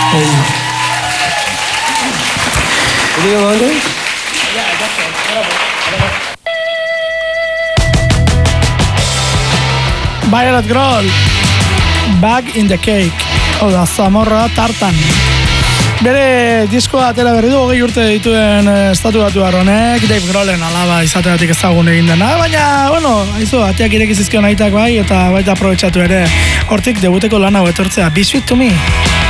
Violet Grohl, Bag in the Cake, hau da, Zamorra tartan. Bere diskoa atera berri du, 20 urte dituen estatu batu honek, Dave Grohlen alaba izateatik ezagun egin dena, baina, bueno, haizu, ateak irekizizkion aitak bai, eta baita aprobetxatu ere, hortik debuteko lan hau etortzea, Be Sweet to Me.